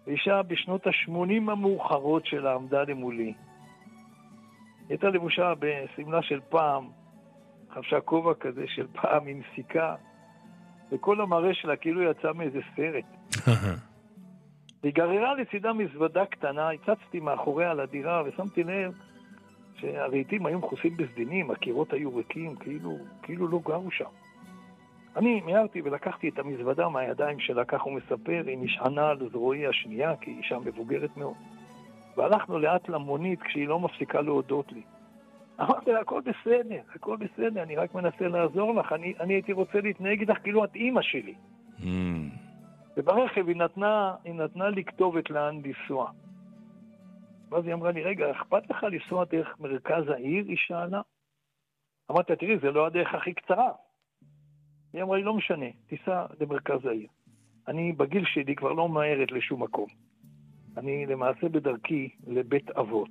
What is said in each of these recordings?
ואישה בשנות ה-80 המאוחרות שלה עמדה למולי. הייתה לבושה בסמלה של פעם, חבשה כובע כזה של פעם עם סיכה, וכל המראה שלה כאילו יצא מאיזה סרט. היא גררה לצידה מזוודה קטנה, הצצתי מאחוריה על הדירה ושמתי לב שהרהיטים היו מכוסים בסדינים, הקירות היו ריקים, כאילו לא גרו שם. אני מיהרתי ולקחתי את המזוודה מהידיים שלה, כך הוא מספר, היא נשענה על זרועי השנייה, כי היא אישה מבוגרת מאוד. והלכנו לאט למונית כשהיא לא מפסיקה להודות לי. אמרתי לה, הכל בסדר, אני רק מנסה לעזור לך, אני הייתי רוצה להתנהג איתך כאילו את אימא שלי. וברכב היא נתנה לי כתובת לאן לנסוע. ואז היא אמרה לי, רגע, אכפת לך לנסוע דרך מרכז העיר? היא שאלה. אמרתי, תראי, זה לא הדרך הכי קצרה. היא אמרה לי, לא משנה, תיסע למרכז העיר. אני בגיל שלי כבר לא מהרת לשום מקום. אני למעשה בדרכי לבית אבות.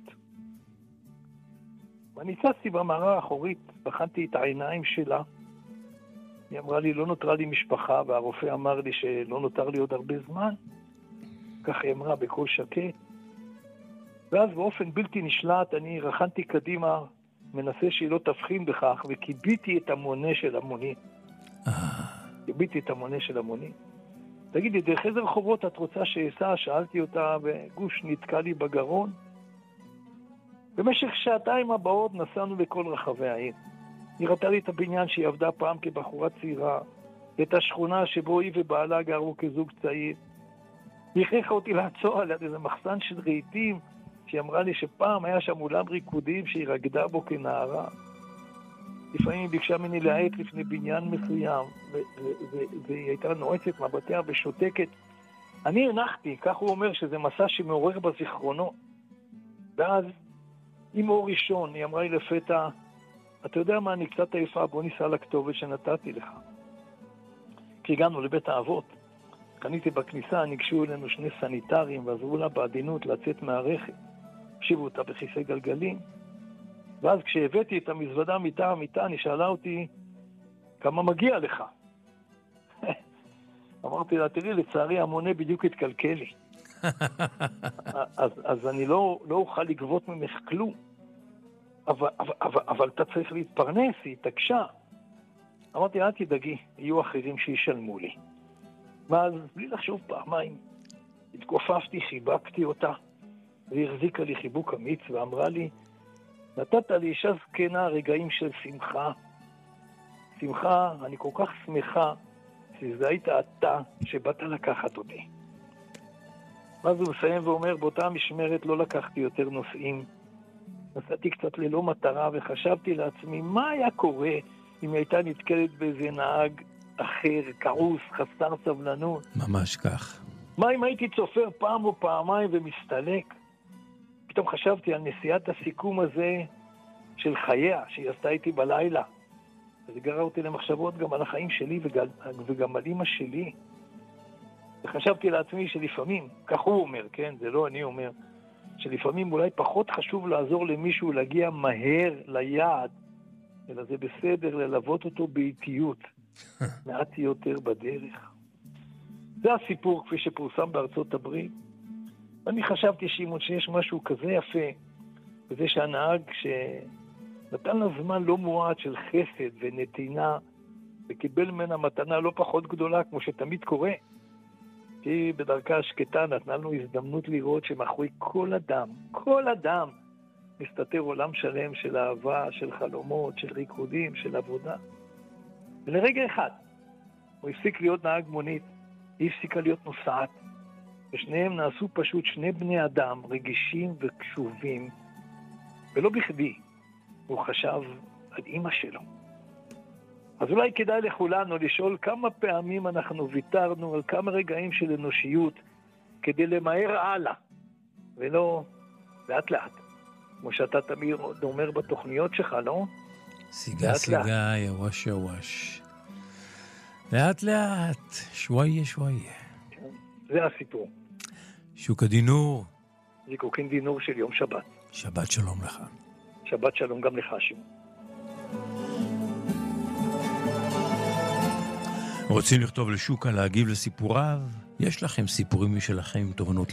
ואני צצתי במערה האחורית, בחנתי את העיניים שלה. היא אמרה לי, לא נותרה לי משפחה, והרופא אמר לי שלא נותר לי עוד הרבה זמן. כך היא אמרה בקול שקט. ואז באופן בלתי נשלט אני רחנתי קדימה, מנסה שהיא לא תבחין בכך, וקיביתי את המונה של המונית. תגידי, דרך איזה רחובות את רוצה שאסע? שאלתי אותה, וגוש נתקע לי בגרון. במשך שעתיים הבאות נסענו לכל רחבי העיר. היא ראתה לי את הבניין שהיא עבדה פעם כבחורה צעירה, את השכונה שבו היא ובעלה גרו כזוג צעיר. היא הכריחה אותי לעצור על איזה מחסן של רהיטים, שהיא אמרה לי שפעם היה שם אולם ריקודים שהיא רקדה בו כנערה. לפעמים היא ביקשה ממני להעט לפני בניין מסוים, והיא הייתה נועצת מבטיה ושותקת. אני הנחתי, כך הוא אומר, שזה מסע שמעורר בזיכרונות. ואז, עם אור ראשון, היא אמרה לי לפתע, אתה יודע מה, אני קצת עייפה, בוא ניסע לכתובת שנתתי לך. כי הגענו לבית האבות. קניתי בכניסה, ניגשו אלינו שני סניטרים, ועזרו לה בעדינות לצאת מהרכב. השיבו אותה בכיסא גלגלים. ואז כשהבאתי את המזוודה מיטה המיטה, אני שאלה אותי, כמה מגיע לך? אמרתי לה, תראי, לצערי המונה בדיוק התקלקל לי. אז אני לא אוכל לגבות ממך כלום. אבל אתה צריך להתפרנס, היא התעקשה. אמרתי, אל תדאגי, יהיו אחרים שישלמו לי. ואז, בלי לחשוב פעמיים, התכופפתי, חיבקתי אותה, והיא החזיקה לי חיבוק אמיץ ואמרה לי, נתת לי אישה זקנה רגעים של שמחה. שמחה, אני כל כך שמחה שזה היית אתה שבאת לקחת אותי. ואז הוא מסיים ואומר, באותה משמרת לא לקחתי יותר נושאים. נסעתי קצת ללא מטרה וחשבתי לעצמי, מה היה קורה אם הייתה נתקלת באיזה נהג אחר, כעוס, חסר סבלנות? ממש כך. מה אם הייתי צופר פעם או פעמיים ומסתלק? פתאום חשבתי על נסיעת הסיכום הזה של חייה, שהיא עשתה איתי בלילה. וזה גרר אותי למחשבות גם על החיים שלי וגם על אמא שלי. וחשבתי לעצמי שלפעמים, כך הוא אומר, כן, זה לא אני אומר, שלפעמים אולי פחות חשוב לעזור למישהו להגיע מהר ליעד, אלא זה בסדר ללוות אותו באיטיות, מעט יותר בדרך. זה הסיפור כפי שפורסם בארצות הברית. ואני חשבתי שיש משהו כזה יפה, וזה שהנהג שנתן לה זמן לא מועט של חסד ונתינה, וקיבל ממנה מתנה לא פחות גדולה, כמו שתמיד קורה, היא בדרכה השקטה נתנה לנו הזדמנות לראות שמאחורי כל אדם, מסתתר עולם שלם של אהבה, של חלומות, של ריקודים, של עבודה. ולרגע אחד, הוא הפסיק להיות נהג מונית, היא הפסיקה להיות נוסעת, ושניהם נעשו פשוט שני בני אדם רגישים וקשובים, ולא בכדי הוא חשב על אמא שלו. אז אולי כדאי לכולנו לשאול כמה פעמים אנחנו ויתרנו על כמה רגעים של אנושיות כדי למהר הלאה, ולא לאט לאט, כמו שאתה תמיד אומר בתוכניות שלך, לא? סיגה סיגה, יווש יווש. לאט לאט, שוואיה שוואיה. זה הסיפור. שוקה דינור. זיקוקין דינור של יום שבת. שבת שלום לך. שבת שלום גם לך, שמעון. רוצים לכתוב לשוקה, להגיב לסיפוריו? יש לכם סיפורים משלכם, תובנות